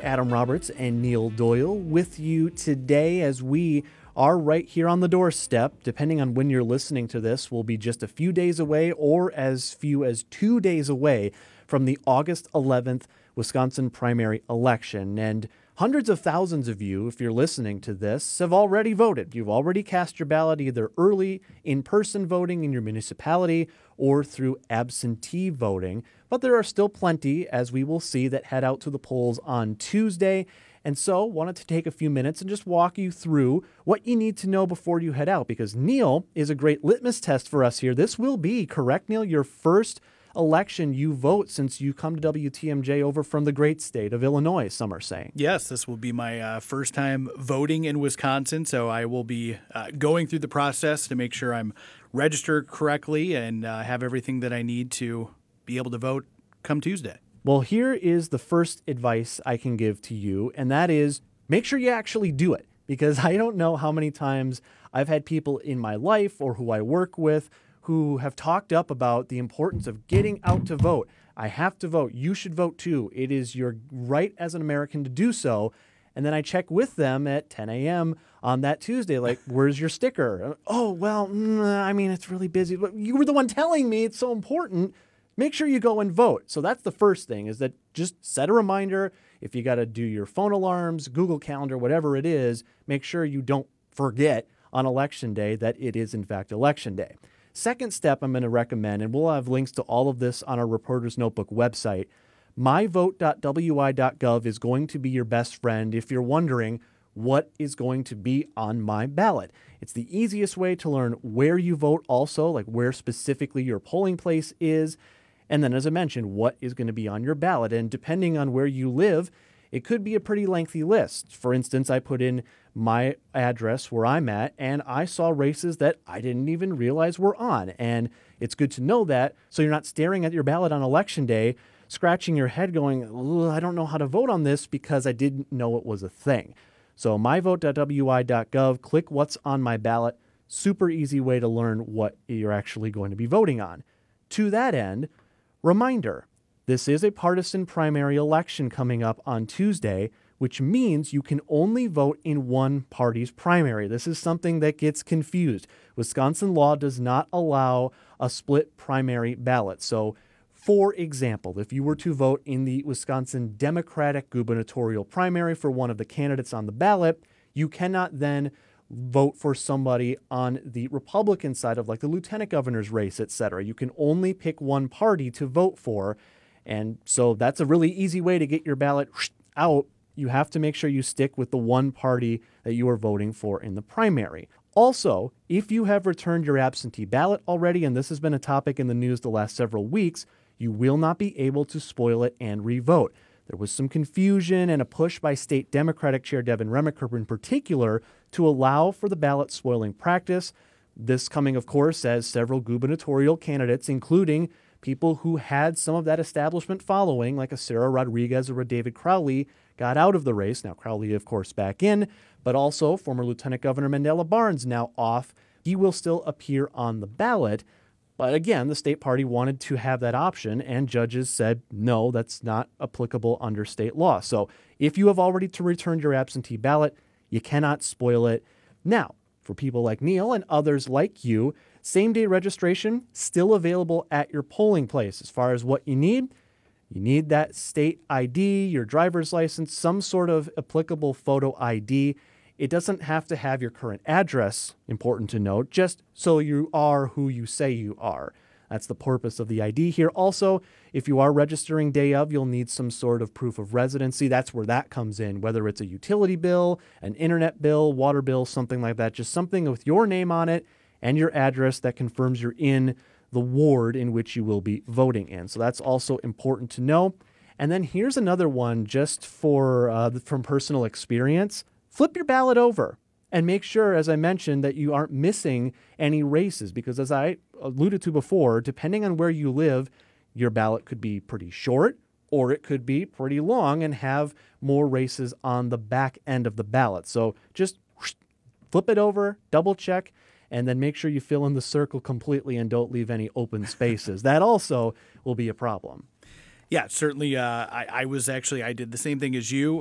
Adam Roberts and Neil Doyle with you today as we are right here on the doorstep. Depending on when you're listening to this, we'll be just a few days away or as few as 2 days away from the August 11th Wisconsin primary election. And hundreds of thousands of you, if you're listening to this, have already voted. You've already cast your ballot either early in-person voting in your municipality or through absentee voting. But there are still plenty, as we will see, that head out to the polls on Tuesday. And so wanted to take a few minutes and just walk you through what you need to know before you head out, because Neil is a great litmus test for us here. This will be, correct, Neil, your first election you vote since you come to WTMJ over from the great state of Illinois, some are saying. Yes, this will be my first time voting in Wisconsin, so I will be going through the process to make sure I'm registered correctly and have everything that I need to be able to vote come Tuesday. Well, here is the first advice I can give to you, and that is make sure you actually do it, because I don't know how many times I've had people in my life or who I work with who have talked up about the importance of getting out to vote. I have to vote. You should vote too. It is your right as an American to do so. And then I check with them at 10 a.m. on that Tuesday, like, where's your sticker? Oh, well, it's really busy. But you were the one telling me it's so important. Make sure you go and vote. So that's the first thing, is that just set a reminder. If you got to do your phone alarms, Google Calendar, whatever it is, make sure you don't forget on Election Day that it is, in fact, Election Day. Second step I'm going to recommend, and we'll have links to all of this on our Reporter's Notebook website, myvote.wi.gov is going to be your best friend if you're wondering what is going to be on my ballot. It's the easiest way to learn where you vote also, like where specifically your polling place is, and then, as I mentioned, what is going to be on your ballot. And depending on where you live, it could be a pretty lengthy list. For instance, I put in my address where I'm at, and I saw races that I didn't even realize were on. And it's good to know that, so you're not staring at your ballot on Election Day, scratching your head going, I don't know how to vote on this because I didn't know it was a thing. So myvote.wi.gov, click what's on my ballot. Super easy way to learn what you're actually going to be voting on. To that end, reminder, this is a partisan primary election coming up on Tuesday, which means you can only vote in one party's primary. This is something that gets confused. Wisconsin law does not allow a split primary ballot. So, for example, if you were to vote in the Wisconsin Democratic gubernatorial primary for one of the candidates on the ballot, you cannot then vote for somebody on the Republican side of like the lieutenant governor's race, etc. You can only pick one party to vote for. And so that's a really easy way to get your ballot out. You have to make sure you stick with the one party that you are voting for in the primary. Also, if you have returned your absentee ballot already, and this has been a topic in the news the last several weeks, you will not be able to spoil it and re-vote. There was some confusion and a push by State Democratic Chair Devin Remiker in particular to allow for the ballot spoiling practice. This coming, of course, as several gubernatorial candidates, including people who had some of that establishment following, like a Sarah Rodriguez or a David Crowley, got out of the race. Now, Crowley, of course, back in, but also former Lieutenant Governor Mandela Barnes now off. He will still appear on the ballot. But again, the state party wanted to have that option, and judges said, no, that's not applicable under state law. So if you have already returned your absentee ballot, you cannot spoil it. Now, for people like Neil and others like you, same-day registration still available at your polling place. As far as what you need that state ID, your driver's license, some sort of applicable photo ID. It doesn't have to have your current address, important to note, just so you are who you say you are. That's the purpose of the ID here. Also, if you are registering day of, you'll need some sort of proof of residency. That's where that comes in, whether it's a utility bill, an internet bill, water bill, something like that, just something with your name on it and your address that confirms you're in the ward in which you will be voting in. So that's also important to know. And then here's another one just for from personal experience. Flip your ballot over and make sure, as I mentioned, that you aren't missing any races, because as I alluded to before, depending on where you live, your ballot could be pretty short or it could be pretty long and have more races on the back end of the ballot. So just flip it over, double check, and then make sure you fill in the circle completely and don't leave any open spaces. That also will be a problem. Yeah, certainly. I did the same thing as you.